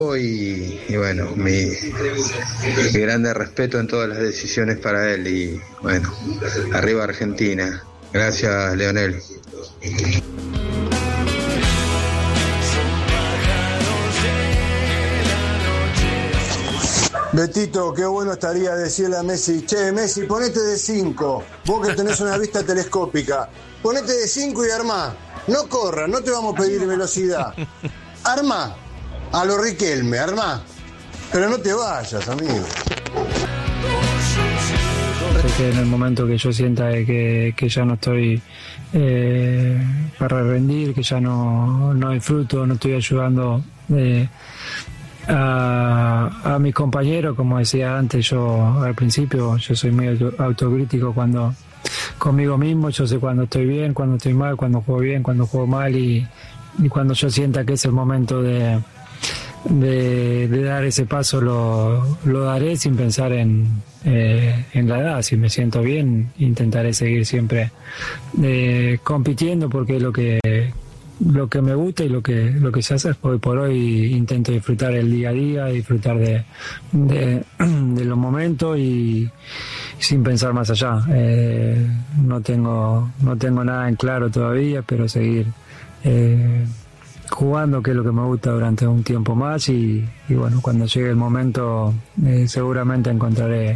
Y bueno, mi grande respeto en todas las decisiones para él. Y bueno, arriba Argentina. Gracias, Leonel. Betito, qué bueno estaría decirle a Messi: che, Messi, ponete de 5. Vos que tenés una vista telescópica, ponete de 5 y armá. No corras, no te vamos a pedir velocidad. Armá. A lo Riquelme, armá. Pero no te vayas, amigo. Que en el momento que yo sienta que ya no estoy para rendir, que ya no disfruto, no estoy ayudando a mis compañeros, como decía antes, yo al principio yo soy muy autocrítico conmigo mismo. Yo sé cuando estoy bien, cuando estoy mal, cuando juego bien, cuando juego mal, y cuando yo sienta que es el momento de dar ese paso lo daré sin pensar en la edad. Si me siento bien, intentaré seguir siempre compitiendo, porque es lo que me gusta y lo que se hace. Hoy por hoy intento disfrutar el día a día, disfrutar de los momentos y sin pensar más allá. No tengo nada en claro todavía, pero seguir jugando, que es lo que me gusta, durante un tiempo más, y bueno, cuando llegue el momento seguramente encontraré.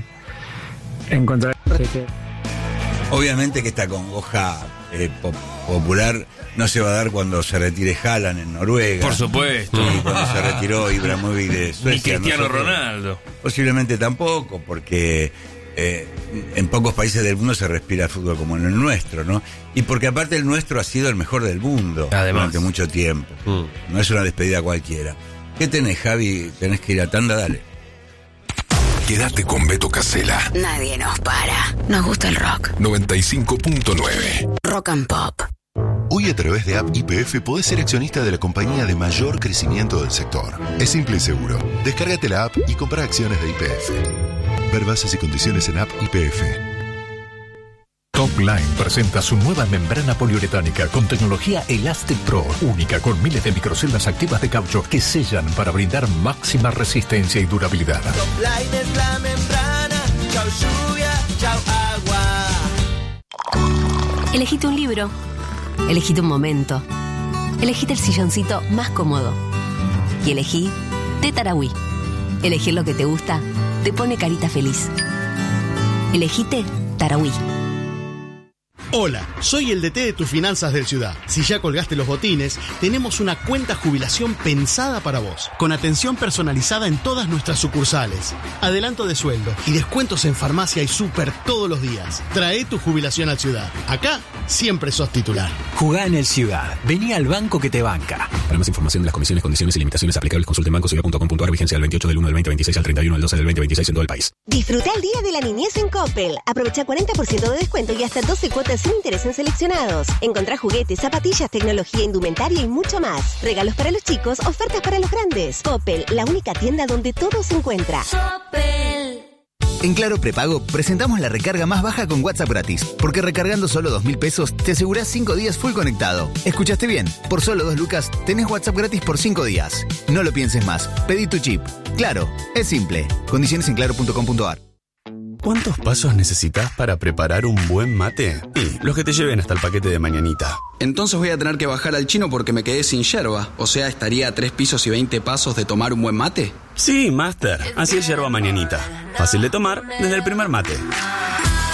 Obviamente que esta congoja popular no se va a dar cuando se retire Haaland en Noruega. Por supuesto. Y cuando se retiró Ibrahimovic de Suecia. Ni Cristiano Ronaldo. Posiblemente tampoco, porque en pocos países del mundo se respira fútbol como en el nuestro, ¿no? Y porque aparte el nuestro ha sido el mejor del mundo. Además, durante mucho tiempo. No es una despedida cualquiera. ¿Qué tenés, Javi? ¿Tenés que ir a tanda? Dale. Quédate con Beto Casella. Nadie nos para. Nos gusta el rock. 95.9. Rock and Pop. Hoy a través de App YPF podés ser accionista de la compañía de mayor crecimiento del sector. Es simple y seguro. Descárgate la app y compra acciones de YPF. Ver bases y condiciones en App YPF. Topline presenta su nueva membrana poliuretánica con tecnología Elastic Pro, única con miles de microceldas activas de caucho que sellan para brindar máxima resistencia y durabilidad. Topline es la membrana, chau lluvia, chau agua. Elegite un libro, elegite un momento, elegite el silloncito más cómodo y elegí Té Tarahui. Elegir lo que te gusta te pone carita feliz. Elegite Tarahui. Hola, soy el DT de tus finanzas del Ciudad. Si ya colgaste los botines, tenemos una cuenta jubilación pensada para vos, con atención personalizada en todas nuestras sucursales, adelanto de sueldo y descuentos en farmacia y súper todos los días. Trae tu jubilación al Ciudad. Acá siempre sos titular. Jugá en el Ciudad. Vení al banco que te banca. Para más información de las comisiones, condiciones y limitaciones aplicables, consulte en bancociudad.com.ar. Vigencia del 28 del 1 del 2026 al 31 del 12 del 2026 en todo el país. Disfruta el Día de la Niñez en Coppel. Aprovecha 40% de descuento y hasta 12 cuotas sin interés en seleccionados. Encontrá juguetes, zapatillas, tecnología, indumentaria y mucho más. Regalos para los chicos, ofertas para los grandes. Coppel, la única tienda donde todo se encuentra. Coppel. En Claro Prepago presentamos la recarga más baja con WhatsApp gratis, porque recargando solo 2.000 pesos te asegurás 5 días full conectado. ¿Escuchaste bien? Por solo 2 lucas tenés WhatsApp gratis por 5 días. No lo pienses más. Pedí tu chip. Claro, es simple. Condiciones en claro.com.ar. ¿Cuántos pasos necesitas para preparar un buen mate? Y los que te lleven hasta el paquete de mañanita. Entonces voy a tener que bajar al chino porque me quedé sin yerba. O sea, estaría a 3 pisos y 20 pasos de tomar un buen mate. Sí, Master. Así es yerba mañanita. Fácil de tomar desde el primer mate.